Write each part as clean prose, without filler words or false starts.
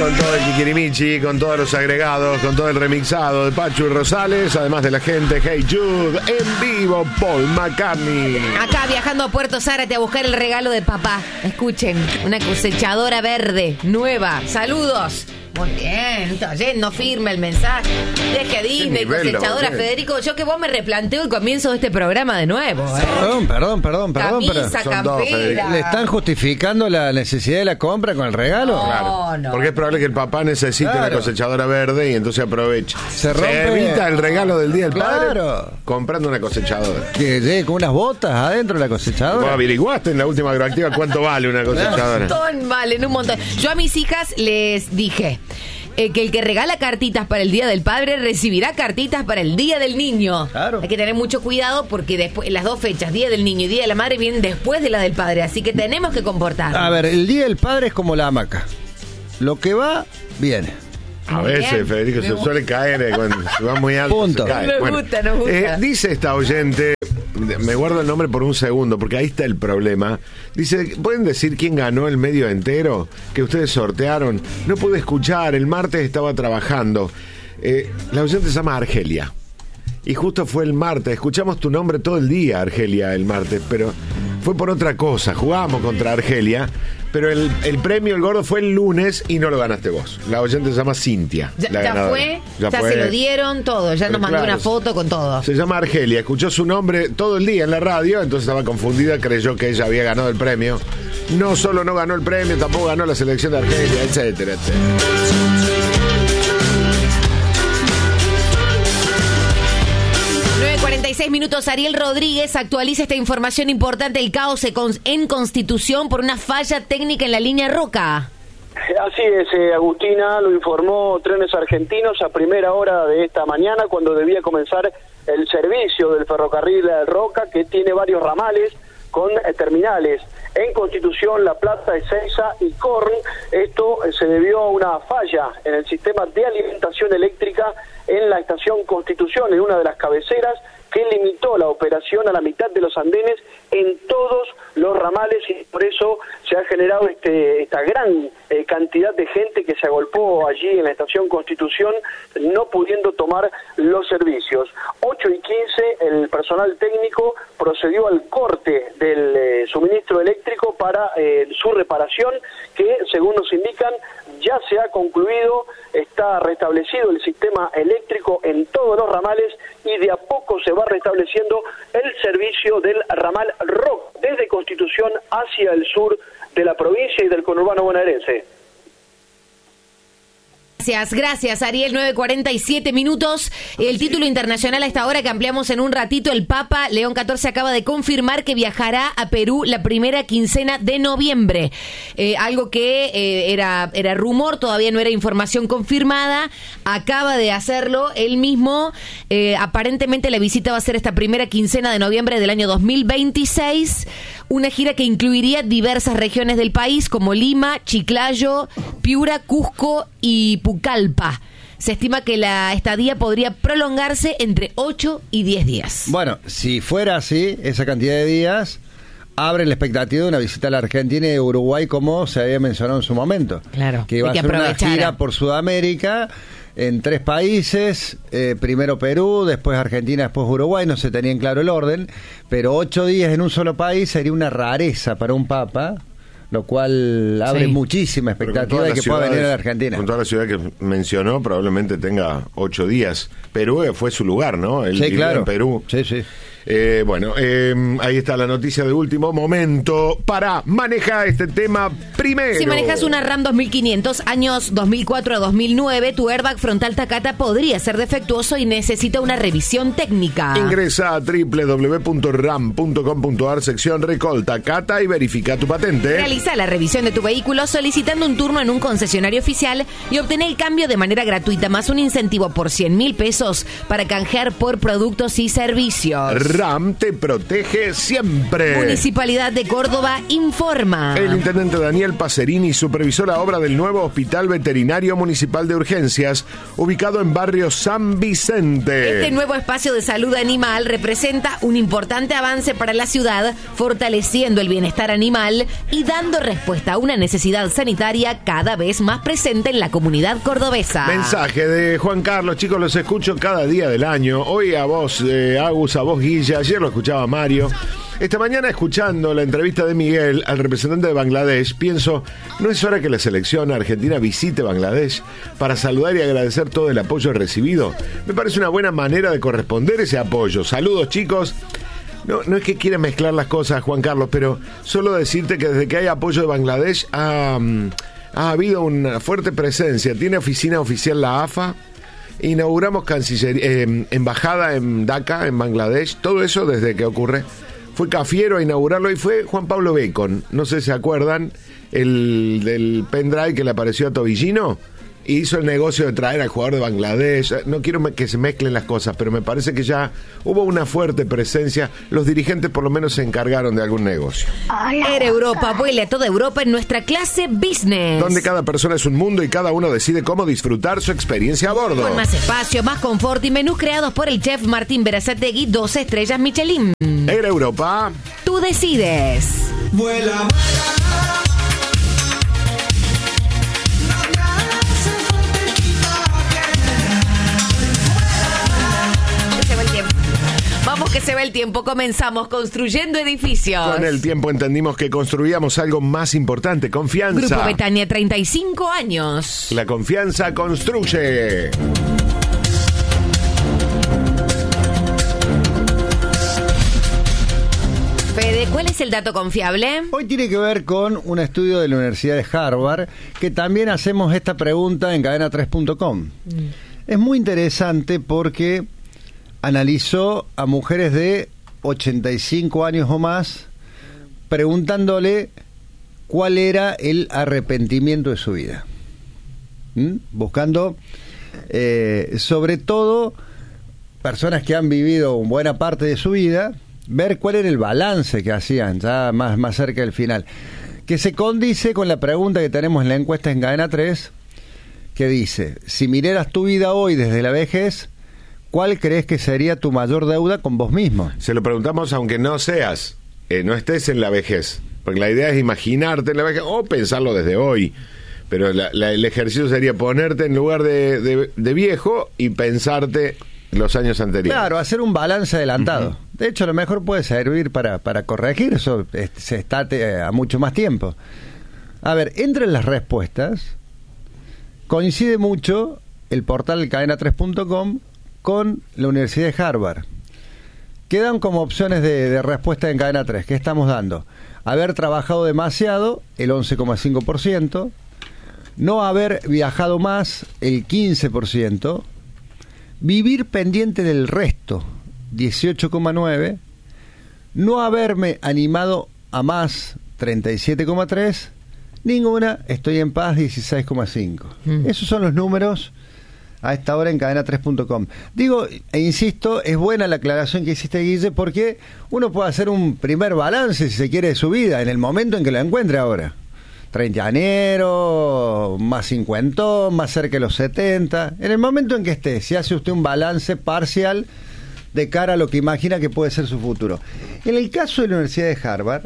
Con todo el Kikirimichi, con todos los agregados, con todo el remixado de Pachu y Rosales, además de la gente Hey Jude, en vivo Paul McCartney. Acá viajando a Puerto Zárate a buscar el regalo de papá. Escuchen, una cosechadora verde, nueva. Saludos. Muy bien, está yendo firme el mensaje. Deje Disney, cosechadora Federico. Yo que vos me replanteo el comienzo de este programa de nuevo. Perdón. Camisa, campera. ¿Le están justificando la necesidad de la compra con el regalo? No, Claro, no. porque es probable que el papá necesite una cosechadora verde y entonces aprovecha. Se rompe. evita el regalo del Día del Padre Claro. comprando una cosechadora. Que llegue con unas botas adentro de la ¿Vos cosechadora. averiguaste en la última agroactiva cuánto vale una cosechadora? Ton valen un montón. Yo a mis hijas les dije que el que regala cartitas para el Día del Padre recibirá cartitas para el Día del Niño. Claro. Hay que tener mucho cuidado porque después las dos fechas, Día del Niño y Día de la Madre, vienen después de la del Padre. Así que tenemos que comportarnos. A ver, el Día del Padre es como la hamaca. Lo que va, viene. A veces, Bien. Federico, se suele caer cuando se va muy alto. Punto. Se cae. Nos gusta. Dice esta oyente, me guardo el nombre por un segundo, porque ahí está el problema. Dice, ¿pueden decir quién ganó el medio entero que ustedes sortearon? No pude escuchar, el martes estaba trabajando. La oyente se llama Argelia. Y justo fue el martes. Escuchamos tu nombre todo el día, Argelia, el martes, pero fue por otra cosa. Jugábamos contra Argelia, pero el premio, el gordo, fue el lunes y no lo ganaste vos. La oyente se llama Cintia. Ya ganadora. fue, ya se lo dieron todo, ya Pero nos mandó claro, una foto con todo. Se llama Argelia, escuchó su nombre todo el día en la radio, entonces estaba confundida, creyó que ella había ganado el premio. No solo no ganó el premio, tampoco ganó la selección de Argelia, etcétera, etcétera. 9:46 minutos. Ariel Rodríguez actualiza esta información importante: el caos en Constitución por una falla técnica en la línea Roca. Así es, Agustina, lo informó Trenes Argentinos a primera hora de esta mañana, cuando debía comenzar el servicio del ferrocarril Roca, que tiene varios ramales con terminales en Constitución, La Plata, Ezeiza y Corn. Esto se debió a una falla en el sistema de alimentación eléctrica en la estación Constitución, en una de las cabeceras, que limitó la operación a la mitad de los andenes en todos los ramales, y por eso se ha generado esta gran cantidad de gente que se agolpó allí en la estación Constitución, no pudiendo tomar los servicios. 8:15, el personal técnico procedió al corte del suministro eléctrico para su reparación, que según nos indican ya se ha concluido, está restablecido el sistema eléctrico en todos los ramales y de a poco se va restableciendo el servicio del ramal Rock desde Constitución hacia el sur de la provincia y del conurbano bonaerense. Gracias, Ariel. 9:47 minutos. El título internacional a esta hora, que ampliamos en un ratito: el Papa León XIV acaba de confirmar que viajará a Perú la primera quincena de noviembre. Algo que era rumor, todavía no era información confirmada. Acaba de hacerlo él mismo. Aparentemente la visita va a ser esta primera quincena de noviembre del año 2026. Una gira que incluiría diversas regiones del país como Lima, Chiclayo, Piura, Cusco y Pucallpa. Se estima que la estadía podría prolongarse entre 8 y 10 días. Bueno, si fuera así, esa cantidad de días abre la expectativa de una visita a la Argentina y Uruguay, como se había mencionado en su momento. Claro, que iba a ser una gira por Sudamérica en 3 países, primero Perú, después Argentina, después Uruguay. No se tenía en claro el orden, pero 8 días en un solo país sería una rareza para un papa, lo cual abre muchísima expectativa de que pueda venir a la Argentina. Con toda la ciudad que mencionó, probablemente tenga 8 días. Perú fue su lugar, ¿no? Él sí, claro. En Perú. Sí, sí. Ahí está la noticia de último momento para manejar este tema primero. Si manejas una RAM 2500, años 2004 a 2009, tu airbag frontal Takata podría ser defectuoso y necesita una revisión técnica. Ingresa a www.ram.com.ar, sección Recall Takata, y verifica tu patente. Realiza la revisión de tu vehículo solicitando un turno en un concesionario oficial y obtener el cambio de manera gratuita, más un incentivo por 100.000 pesos para canjear por productos y servicios. RAM te protege siempre. Municipalidad de Córdoba informa. El intendente Daniel Pacerini supervisó la obra del nuevo Hospital Veterinario Municipal de Urgencias, ubicado en barrio San Vicente. Este nuevo espacio de salud animal representa un importante avance para la ciudad, fortaleciendo el bienestar animal y dando respuesta a una necesidad sanitaria cada vez más presente en la comunidad cordobesa. Mensaje de Juan Carlos, chicos, los escucho cada día del año. Hoy a vos, Agus, a vos, Guilla, ayer lo escuchaba Mario. Esta mañana, escuchando la entrevista de Miguel al representante de Bangladesh, pienso, ¿no es hora que la selección argentina visite Bangladesh para saludar y agradecer todo el apoyo recibido? Me parece una buena manera de corresponder ese apoyo. Saludos, chicos. No es que quiera mezclar las cosas, Juan Carlos, pero solo decirte que desde que hay apoyo de Bangladesh ha habido una fuerte presencia. Tiene oficina oficial la AFA. Inauguramos embajada en Dhaka, en Bangladesh. Todo eso desde que ocurre. Fue Cafiero a inaugurarlo y fue Juan Pablo Bacon. No sé si se acuerdan, el del pendrive que le apareció a Tobillino. Hizo el negocio de traer al jugador de Bangladesh. No quiero que se mezclen las cosas, pero me parece que ya hubo una fuerte presencia. Los dirigentes por lo menos se encargaron de algún negocio. Air Europa vuela a toda Europa en nuestra clase business. Donde cada persona es un mundo y cada uno decide cómo disfrutar su experiencia a bordo. Con más espacio, más confort y menús creados por el chef Martín Berazategui, 12 estrellas Michelin. Air Europa. Tú decides. Vuela, Vamos que se va el tiempo, comenzamos construyendo edificios. Con el tiempo entendimos que construíamos algo más importante, confianza. Grupo Betania, 35 años. La confianza construye. Fede, ¿cuál es el dato confiable? Hoy tiene que ver con un estudio de la Universidad de Harvard, que también hacemos esta pregunta en cadena3.com. Es muy interesante porque analizó a mujeres de 85 años o más, preguntándole cuál era el arrepentimiento de su vida. Buscando, sobre todo, personas que han vivido buena parte de su vida, ver cuál era el balance que hacían, ya más cerca del final. Que se condice con la pregunta que tenemos en la encuesta en Cadena 3, que dice, si miraras tu vida hoy desde la vejez, ¿cuál crees que sería tu mayor deuda con vos mismo? Se lo preguntamos aunque no seas, no estés en la vejez. Porque la idea es imaginarte en la vejez o pensarlo desde hoy. Pero el ejercicio sería ponerte en lugar de viejo y pensarte los años anteriores. Claro, hacer un balance adelantado. De hecho, a lo mejor puede servir para corregir eso. Se está a mucho más tiempo. A ver, entre las respuestas, coincide mucho el portal cadena3.com con la Universidad de Harvard. Quedan como opciones de respuesta en Cadena 3. ¿Qué estamos dando? Haber trabajado demasiado, el 11,5%. No haber viajado más, el 15%. Vivir pendiente del resto, 18,9%. No haberme animado a más, 37,3%. Ninguna, estoy en paz, 16,5%. Esos son los números a esta hora en cadena3.com. Digo, e insisto, es buena la aclaración que hiciste, Guille, porque uno puede hacer un primer balance, si se quiere, de su vida, en el momento en que lo encuentre ahora. Treintañero, más cincuentón, más cerca de los 70. En el momento en que esté, si hace usted un balance parcial de cara a lo que imagina que puede ser su futuro. En el caso de la Universidad de Harvard,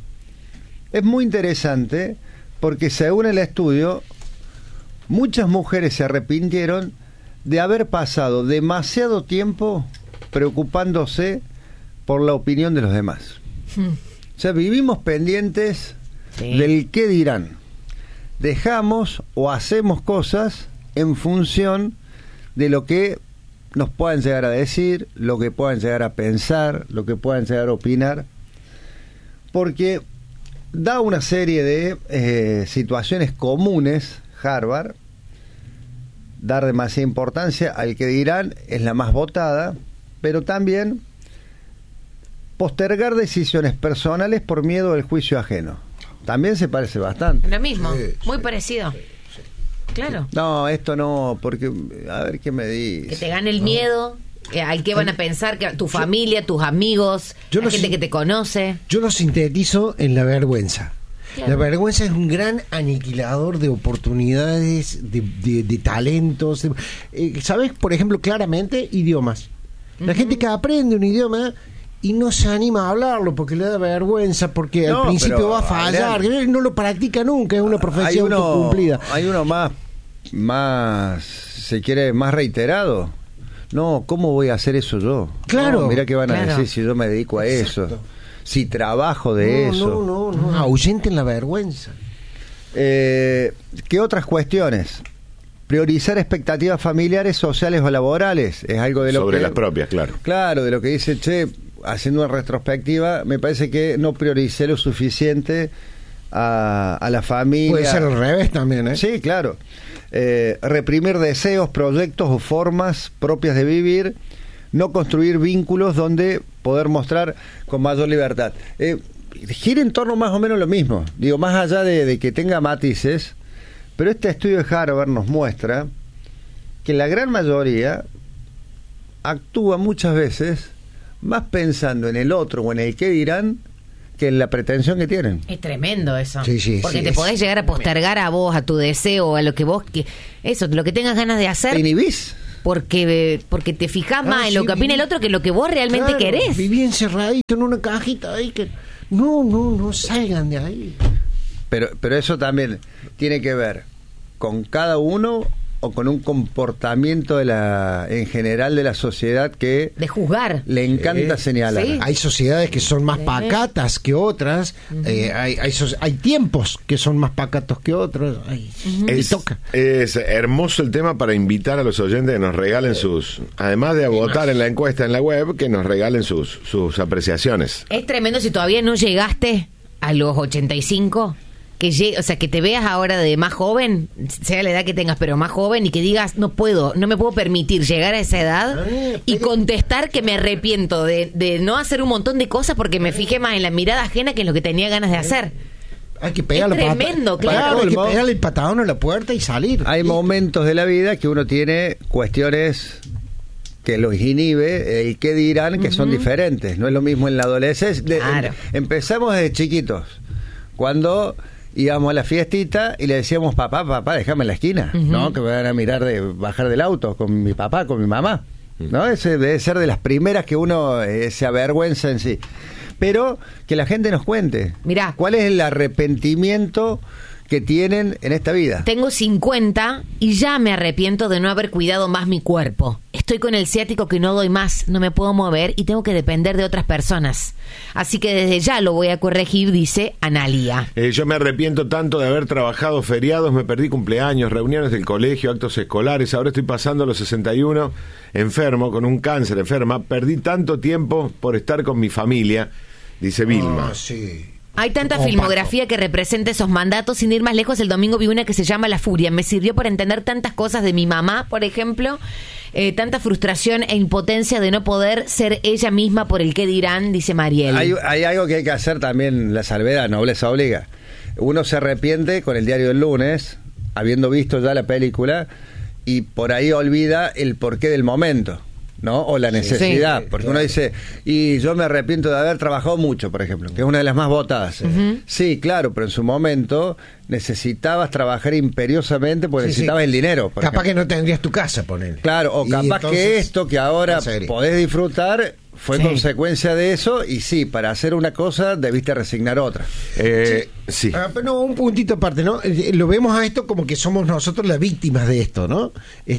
es muy interesante porque según el estudio, muchas mujeres se arrepintieron de haber pasado demasiado tiempo preocupándose por la opinión de los demás. O sea, vivimos pendientes del qué dirán. Dejamos o hacemos cosas en función de lo que nos puedan llegar a decir, lo que puedan llegar a pensar, lo que puedan llegar a opinar, porque da una serie de situaciones comunes. Harvard, dar demasiada importancia al que dirán es la más votada, pero también postergar decisiones personales por miedo al juicio ajeno. También se parece bastante. Lo mismo, muy parecido. Claro. No, esto no, porque, a ver qué me dice. Que te gane el miedo. ¿Qué van a pensar? Que tu familia, tus amigos, la gente que te conoce. Yo lo sintetizo en la vergüenza. Claro. La vergüenza es un gran aniquilador de oportunidades, de talentos. ¿Sabes? Por ejemplo, claramente, idiomas. La gente que aprende un idioma y no se anima a hablarlo porque le da vergüenza, porque al principio va a fallar, no lo practica nunca, es una profesión cumplida. Hay uno más, si quiere, más reiterado. No, ¿cómo voy a hacer eso yo? Claro. No, mirá qué van a decir si yo me dedico a eso, si trabajo de eso. No, ahuyenten la vergüenza. ¿Qué otras cuestiones? Priorizar expectativas familiares, sociales o laborales. Es algo de lo sobre las propias, claro. Claro, de lo que dice, haciendo una retrospectiva, me parece que no prioricé lo suficiente a la familia. Puede ser al revés también, ¿eh? Sí, claro. Reprimir deseos, proyectos o formas propias de vivir. No construir vínculos donde poder mostrar con mayor libertad. Gira en torno más o menos lo mismo. Digo, más allá de que tenga matices. Pero este estudio de Harvard nos muestra que la gran mayoría actúa muchas veces más pensando en el otro o en el qué dirán que en la pretensión que tienen. Es tremendo eso. Sí, porque te podés llegar a postergar a vos, a tu deseo, a lo que vos... lo que tengas ganas de hacer. ¿Te inhibís? Porque te fijás más en lo que opina el otro que lo que vos realmente querés. Viví encerradito en una cajita ahí que... No salgan de ahí. Pero eso también tiene que ver con cada uno o con un comportamiento en general de la sociedad que de juzgar le encanta señalar. Sí. Hay sociedades que son más pacatas que otras. Hay tiempos que son más pacatos que otros. Es hermoso el tema para invitar a los oyentes que nos regalen además de votar en la encuesta en la web, que nos regalen sus apreciaciones. Es tremendo si todavía no llegaste a los 85, que te veas ahora de más joven, sea la edad que tengas, pero más joven, y que digas, no me puedo permitir llegar a esa edad y contestar que me arrepiento de no hacer un montón de cosas porque me fijé más en la mirada ajena que en lo que tenía ganas de hacer. Hay que pegarle tremendo, claro. Hay que pegarle el patadón a la puerta y salir. Hay momentos de la vida que uno tiene cuestiones que los inhibe, el qué dirán, que son diferentes. No es lo mismo en la adolescencia. Claro. Empezamos desde chiquitos, cuando íbamos a la fiestita y le decíamos, papá, déjame en la esquina, ¿no? Que me van a mirar bajar del auto con mi papá, con mi mamá, ¿no? Ese debe ser de las primeras que uno se avergüenza en sí. Pero que la gente nos cuente. Mirá, ¿cuál es el arrepentimiento que tienen en esta vida? Tengo 50 y ya me arrepiento de no haber cuidado más mi cuerpo. Estoy con el ciático que no doy más, no me puedo mover y tengo que depender de otras personas. Así que desde ya lo voy a corregir, dice Analía. Yo me arrepiento tanto de haber trabajado feriados, me perdí cumpleaños, reuniones del colegio, actos escolares, ahora estoy pasando a los 61, enfermo, con un cáncer, enferma. Perdí tanto tiempo por estar con mi familia, dice Vilma. Sí. Hay tanta filmografía que representa esos mandatos. Sin ir más lejos, el domingo vi una que se llama La Furia. Me sirvió para entender tantas cosas de mi mamá, por ejemplo. Tanta frustración e impotencia de no poder ser ella misma por el qué dirán, dice Mariel. Hay algo que hay que hacer también, la salvedad, nobleza obliga. Uno se arrepiente con el diario del lunes, habiendo visto ya la película, y por ahí olvida el porqué del momento, ¿no? O la necesidad, porque uno dice, y yo me arrepiento de haber trabajado mucho, por ejemplo, que es una de las más votadas. Sí, claro, pero en su momento necesitabas trabajar imperiosamente porque necesitabas el dinero. Capaz que no tendrías tu casa, ponele. Claro, o capaz entonces, que esto que ahora podés disfrutar fue consecuencia de eso, y sí, para hacer una cosa debiste resignar otra. Sí. Pero no, un puntito aparte, ¿no? Lo vemos a esto como que somos nosotros las víctimas de esto, ¿no?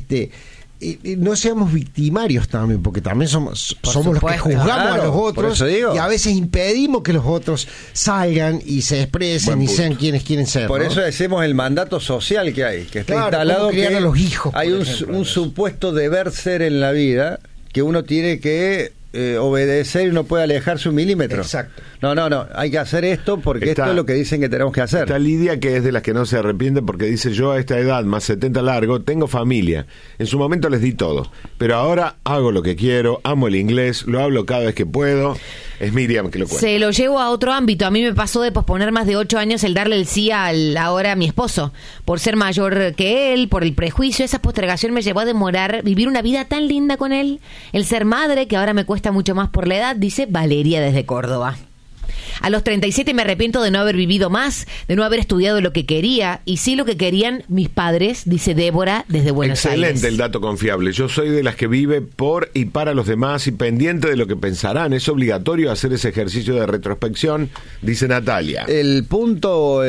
No seamos victimarios también, porque también somos los que juzgamos a los otros y a veces impedimos que los otros salgan y se expresen y sean quienes quieren ser. Por eso decimos el mandato social que hay, que está instalado, que a los hijos, hay un supuesto deber ser en la vida que uno tiene que obedecer y no puede alejarse un milímetro. Exacto. No, hay que hacer esto porque esto es lo que dicen que tenemos que hacer. Está Lidia, que es de las que no se arrepiente porque dice: yo a esta edad, más 70 largo, tengo familia. En su momento les di todo, pero ahora hago lo que quiero, amo el inglés, lo hablo cada vez que puedo. Es Miriam que lo cuenta. Se lo llevo a otro ámbito. A mí me pasó de posponer más de 8 años el darle el sí ahora a mi esposo. Por ser mayor que él, por el prejuicio, esa postergación me llevó a demorar vivir una vida tan linda con él. El ser madre, que ahora me cuesta mucho más por la edad, dice Valeria desde Córdoba. A los 37 me arrepiento de no haber vivido más, de no haber estudiado lo que quería, y sí lo que querían mis padres, dice Débora desde Buenos Aires. Excelente el dato confiable. Yo soy de las que vive por y para los demás y pendiente de lo que pensarán. Es obligatorio hacer ese ejercicio de retrospección, dice Natalia. El punto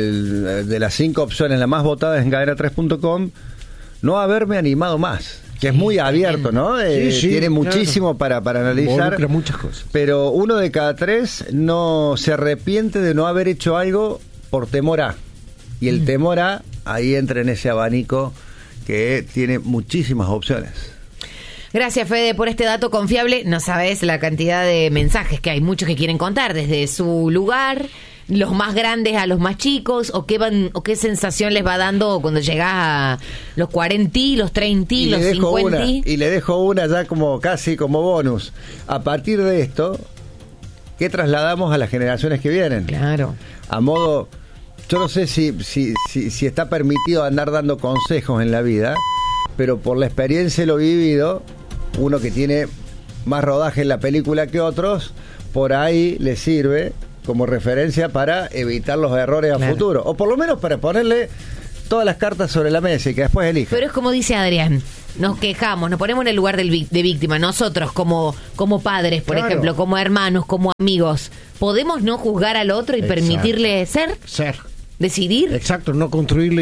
de las 5 opciones, la más votada en cadena3.com, no haberme animado más. Que es muy abierto, ¿no? Tiene muchísimo para analizar. Involucra muchas cosas. Pero 1 de cada 3 no se arrepiente de no haber hecho algo por temor a. Y el temor a, ahí entra en ese abanico que tiene muchísimas opciones. Gracias, Fede, por este dato confiable. No sabes la cantidad de mensajes que hay, muchos que quieren contar desde su lugar, los más grandes a los más chicos, o qué sensación les va dando cuando llegás a los 40, los 30, los 50. Y le dejo una ya como casi como bonus. A partir de esto, ¿qué trasladamos a las generaciones que vienen? Claro. A modo, yo no sé si está permitido andar dando consejos en la vida, pero por la experiencia y lo vivido, uno que tiene más rodaje en la película que otros, por ahí le sirve como referencia para evitar los errores a futuro, o por lo menos para ponerle todas las cartas sobre la mesa y que después elija. Pero es como dice Adrián, nos quejamos, nos ponemos en el lugar de víctima, nosotros como padres, por ejemplo, como hermanos, como amigos, ¿podemos no juzgar al otro y permitirle ser? Decidir. Exacto, no contribuir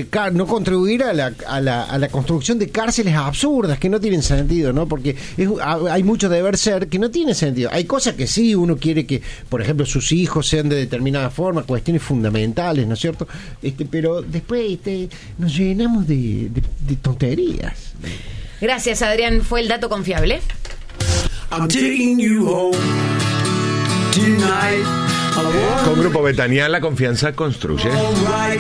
a la construcción de cárceles absurdas que no tienen sentido, ¿no? Porque hay mucho deber ser que no tiene sentido. Hay cosas que sí, uno quiere que, por ejemplo, sus hijos sean de determinada forma, cuestiones fundamentales, ¿no es cierto? Pero después nos llenamos de tonterías. Gracias, Adrián, fue el dato confiable. I'm taking you home tonight. Con Grupo Betania, la confianza construye.